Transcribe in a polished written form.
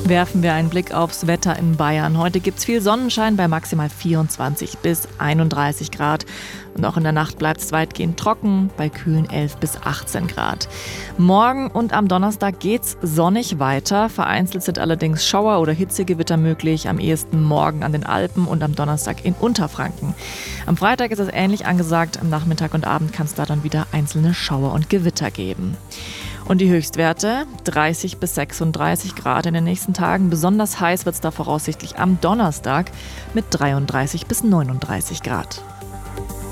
Werfen wir einen Blick aufs Wetter in Bayern. Heute gibt es viel Sonnenschein bei maximal 24 bis 31 Grad. Und auch in der Nacht bleibt es weitgehend trocken bei kühlen 11 bis 18 Grad. Morgen und am Donnerstag geht's sonnig weiter. Vereinzelt sind allerdings Schauer oder Hitzegewitter möglich. Am ehesten morgen an den Alpen und am Donnerstag in Unterfranken. Am Freitag ist es ähnlich angesagt. Am Nachmittag und Abend kann es da dann wieder einzelne Schauer und Gewitter geben. Und die Höchstwerte 30 bis 36 Grad in den nächsten Tagen. Besonders heiß wird es da voraussichtlich am Donnerstag mit 33 bis 39 Grad.